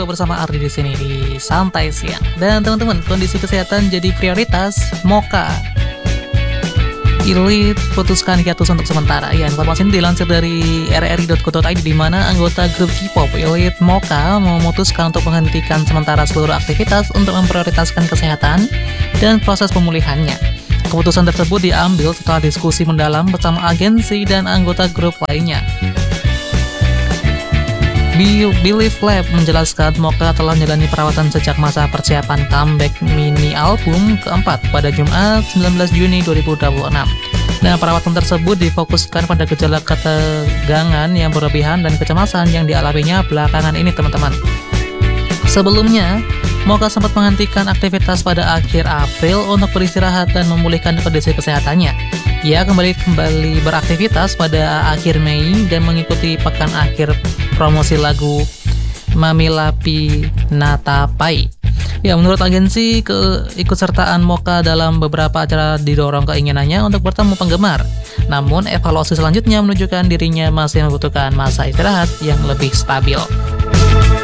Bersama Ardi di sini di Santai Siang. Dan teman-teman, kondisi kesehatan jadi prioritas. Mocha Elite putuskan hiatus untuk sementara. Ya, informasi ini dilansir dari rri.co.id di mana anggota grup K-pop Elite Mocha memutuskan untuk menghentikan sementara seluruh aktivitas untuk memprioritaskan kesehatan dan proses pemulihannya. Keputusan tersebut diambil setelah diskusi mendalam bersama agensi dan anggota grup lainnya. Believe Lab menjelaskan Mocha telah menjalani perawatan sejak masa persiapan comeback mini album keempat pada Jumat 19 Juni 2026. Nah, perawatan tersebut difokuskan pada gejala ketegangan yang berlebihan dan kecemasan yang dialaminya belakangan ini, teman-teman. Sebelumnya, Mocha sempat menghentikan aktivitas pada akhir April untuk beristirahat dan memulihkan kondisi kesehatannya. Ia kembali beraktivitas pada akhir Mei dan mengikuti pekan akhir promosi lagu Mamilapi Natapai. Ya, menurut agensi, keikutsertaan Mocha dalam beberapa acara didorong keinginannya untuk bertemu penggemar. Namun, evaluasi selanjutnya menunjukkan dirinya masih membutuhkan masa istirahat yang lebih stabil.